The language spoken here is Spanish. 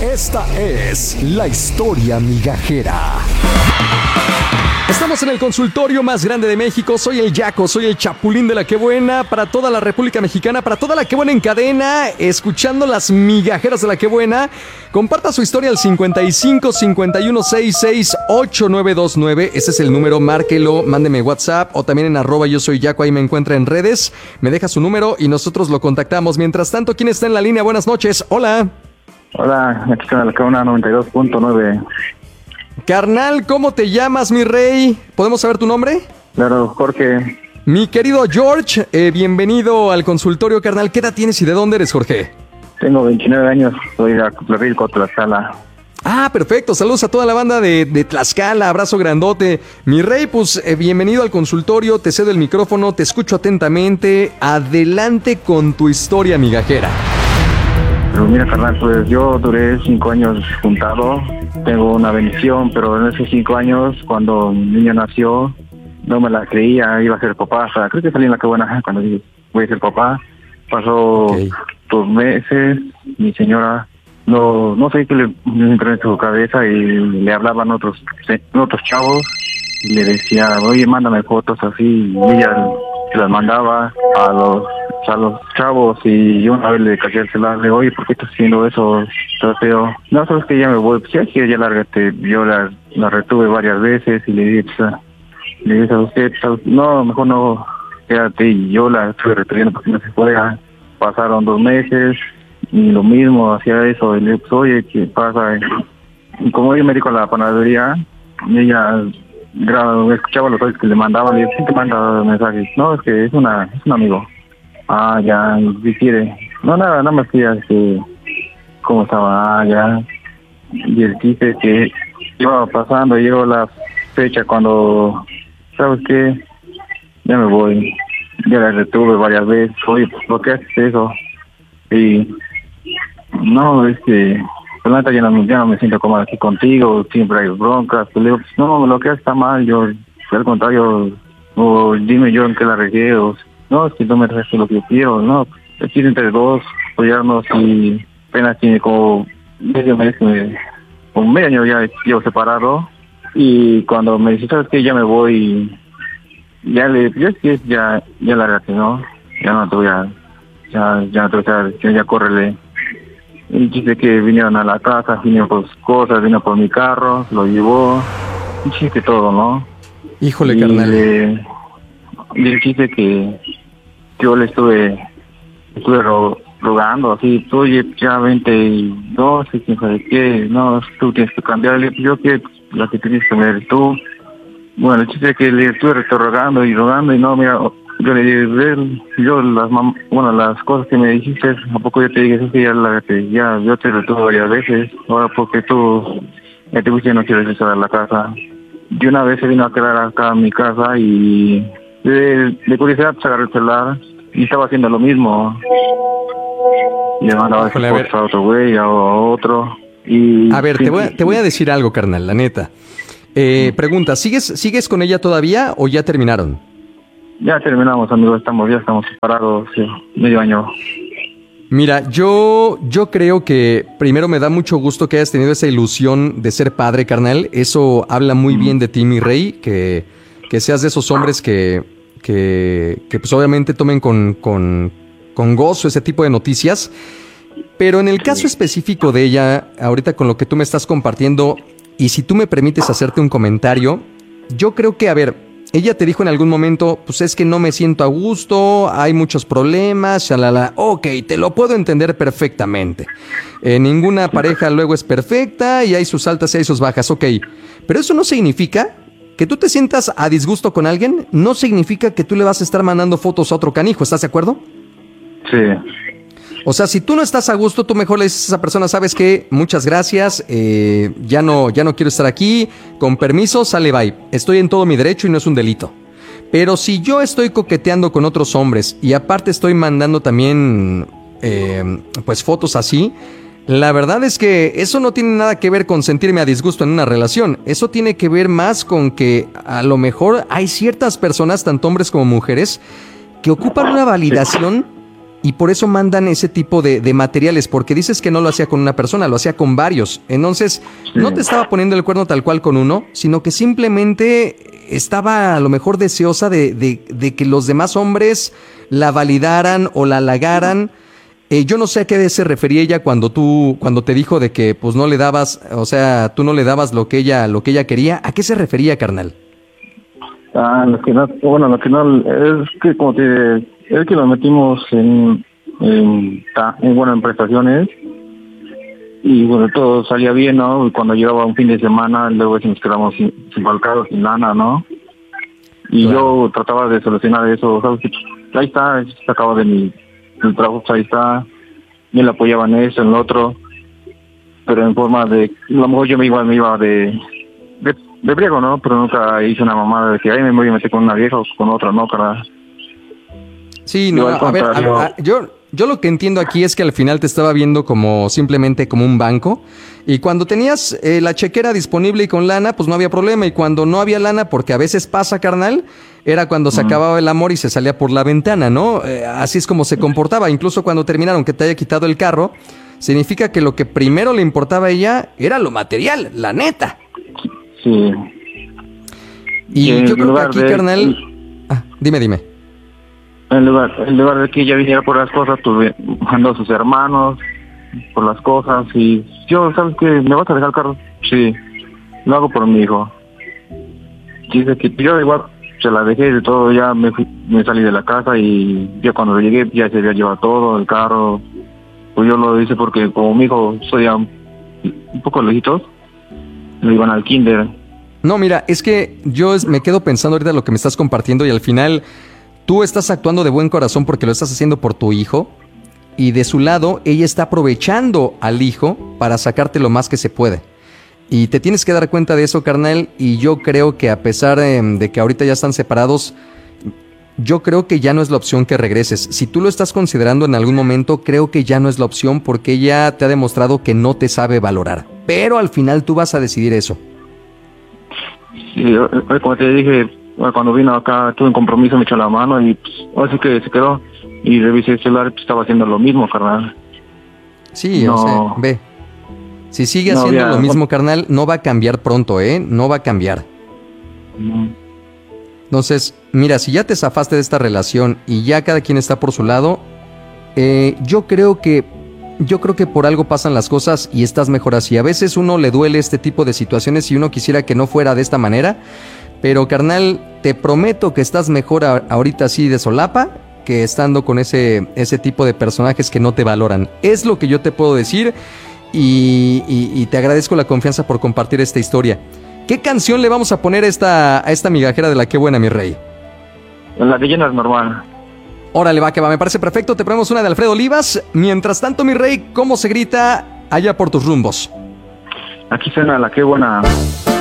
Esta es la historia migajera. Estamos en el consultorio más grande de México. Soy el Yaco, soy el Chapulín de la Qué Buena, para toda la República Mexicana, para toda la Qué Buena en cadena, escuchando las migajeras de la Qué Buena. Comparta su historia al 55 51 66 8929. Ese es el número, márquelo, mándeme WhatsApp o también en @yo soy Yaco, ahí me encuentra en redes. Me deja su número y nosotros lo contactamos. Mientras tanto, ¿quién está en la línea? Buenas noches. Hola. Hola, aquí está la Qué Buena 92.9. Carnal, ¿cómo te llamas, mi rey? ¿Podemos saber tu nombre? Claro, Jorge. Mi querido George, bienvenido al consultorio, carnal. ¿Qué edad tienes y de dónde eres, Jorge? Tengo 29 años, soy de Acapulco, Tlaxcala. Ah, perfecto. Saludos a toda la banda de Tlaxcala. Abrazo grandote. Mi rey, pues bienvenido al consultorio. Te cedo el micrófono, te escucho atentamente. Adelante con tu historia migajera. Pero mira, carnal, pues yo duré 5 años juntado. Tengo una bendición, pero en esos 5 años, cuando mi niño nació, no me la creía, iba a ser papá. O sea, creo que salí en la Qué Buena cuando dije, voy a ser papá. Pasó 2 meses, mi señora, no sé qué le entró en su cabeza y le hablaban otros chavos y le decía, oye, mándame fotos así, y ella se las mandaba a los chavos y yo una vez le caché el celular, le digo, oye, ¿por qué estás haciendo eso? Está feo. No, sabes que ya me voy, pues ya lárgate. Yo la retuve varias veces y le dije, ¿a usted? No, mejor no, quédate. Y yo la estuve reteniendo porque no se puede. Pasaron 2 meses y lo mismo, hacía eso. Y le dije, pues, oye, ¿qué pasa? Y como ella me dijo a la panadería, y ella escuchaba los audios que le mandaban, le dije, ¿quién te manda mensajes? No, es que es un amigo. Ah, ya, si quiere. No, nada más que cómo estaba, ya. Y el chiste que iba pasando, llegó la fecha cuando, ¿sabes qué? Ya me voy. Ya la retuve varias veces. Oye, ¿por qué haces eso? Y no, es que la neta ya no me siento cómodo aquí contigo, siempre hay broncas. Pues le digo, no, lo que haces está mal, yo, al contrario, o dime yo en qué la regué, o no, es que no me resto lo que yo quiero, no, aquí entre dos, apoyarnos y apenas tiene como medio año ya llevo separado y cuando me dice, ¿sabes qué? Ya me voy, ya lárgate, ¿no? Ya no te voy a decir, ya córrele. Y dice que vinieron a la casa, vinieron por sus cosas, vino por mi carro, lo llevó, y chiste todo, ¿no? Híjole, carnal. Y el chiste que yo le estuve rogando así, oye, ya vente y no sé quién sabe qué, no, tú tienes que cambiarle, yo que la que tienes que ver tú. Bueno, el chiste es que le estuve rogando y no, mira, yo le dije, las cosas que me dijiste, ¿a poco yo te dije eso? Que ya yo te retuve varias veces, ahora porque tú ya te fuiste y no quieres regresar a la casa. Y una vez se vino a quedar acá en mi casa y de curiosidad pues agarré el celular y estaba haciendo lo mismo. Y le mandaba a otro güey, a otro. Y a ver, te voy a decir algo, carnal, la neta. Pregunta, ¿sigues con ella todavía o ya terminaron? Ya terminamos, amigos, ya estamos separados, sí, medio año. Mira, yo creo que primero me da mucho gusto que hayas tenido esa ilusión de ser padre, carnal. Eso habla muy bien de ti, mi rey, que seas de esos hombres que pues obviamente tomen con gozo ese tipo de noticias. Pero en el caso específico de ella, ahorita con lo que tú me estás compartiendo, y si tú me permites hacerte un comentario, yo creo que, a ver, ella te dijo en algún momento, pues es que no me siento a gusto, hay muchos problemas, shalala. Ok, te lo puedo entender perfectamente. Ninguna pareja luego es perfecta y hay sus altas y hay sus bajas, ok. Pero eso no significa que tú te sientas a disgusto con alguien, no significa que tú le vas a estar mandando fotos a otro canijo, ¿estás de acuerdo? Sí. O sea, si tú no estás a gusto, tú mejor le dices a esa persona, ¿sabes qué? Muchas gracias, ya no quiero estar aquí, con permiso, sale, bye. Estoy en todo mi derecho y no es un delito. Pero si yo estoy coqueteando con otros hombres y aparte estoy mandando también, pues fotos así, la verdad es que eso no tiene nada que ver con sentirme a disgusto en una relación. Eso tiene que ver más con que a lo mejor hay ciertas personas, tanto hombres como mujeres, que ocupan una validación y por eso mandan ese tipo de materiales, porque dices que no lo hacía con una persona, lo hacía con varios. Entonces, no te estaba poniendo el cuerno tal cual con uno, sino que simplemente estaba a lo mejor deseosa de que los demás hombres la validaran o la halagaran. Yo no sé a qué se refería ella cuando te dijo de que pues no le dabas, o sea, tú no le dabas lo que ella quería. ¿A qué se refería, carnal? Lo que no, es que como es que nos metimos en prestaciones y bueno, todo salía bien, ¿no? Y cuando llegaba un fin de semana, luego nos quedamos sin balcado, sin lana, ¿no? Y claro, yo trataba de solucionar eso, ¿sabes? Ahí está, sacaba del trabajo, pues ahí está, me la apoyaba en eso, en lo otro, pero en forma de, a lo mejor yo me iba de briego, ¿no? Pero nunca hice una mamada de que ahí me voy a meter con una vieja o con otra, ¿no? Sí, no, a ver, yo lo que entiendo aquí es que al final te estaba viendo como simplemente como un banco, y cuando tenías la chequera disponible y con lana, pues no había problema, y cuando no había lana, porque a veces pasa, carnal, era cuando se acababa el amor y se salía por la ventana, ¿no? Así es como se comportaba, incluso cuando terminaron, que te haya quitado el carro, significa que lo que primero le importaba a ella era lo material, la neta. Sí. Y yo creo que aquí, carnal... dime. En lugar de que ella viniera por las cosas, pues mandó a sus hermanos por las cosas. Y yo, ¿sabes qué? ¿Me vas a dejar el carro? Sí, lo hago por mi hijo. Dice que yo igual se la dejé de todo, ya me salí de la casa, y ya cuando llegué ya se había llevado todo, el carro. Pues yo lo hice porque como mi hijo soy ya un poco lejitos, lo iban al kinder. No, mira, es que yo me quedo pensando ahorita lo que me estás compartiendo, y al final tú estás actuando de buen corazón porque lo estás haciendo por tu hijo, y de su lado ella está aprovechando al hijo para sacarte lo más que se puede. Y te tienes que dar cuenta de eso, carnal, y yo creo que a pesar de que ahorita ya están separados, yo creo que ya no es la opción que regreses. Si tú lo estás considerando en algún momento, creo que ya no es la opción, porque ella te ha demostrado que no te sabe valorar. Pero al final tú vas a decidir eso. Sí, como te dije, cuando vino acá tuve un compromiso, me echó la mano y pues, así que se quedó. Y revisé el celular, pues, estaba haciendo lo mismo, carnal. Sí, no, o sea, ve. Si sigue haciendo lo mismo, carnal, no va a cambiar pronto, no va a cambiar. Entonces, mira, si ya te zafaste de esta relación y ya cada quien está por su lado, yo creo que por algo pasan las cosas y estás mejor así. A veces uno le duele este tipo de situaciones y uno quisiera que no fuera de esta manera, pero carnal, te prometo que estás mejor ahorita así de solapa que estando con ese tipo de personajes que no te valoran. Es lo que yo te puedo decir, y te agradezco la confianza por compartir esta historia. ¿Qué canción le vamos a poner a esta migajera de la Qué Buena, mi rey? La de Llenas Normal. Órale, va, que va, me parece perfecto. Te ponemos una de Alfredo Olivas. Mientras tanto, mi rey, ¿cómo se grita allá por tus rumbos? Aquí suena la Qué Buena.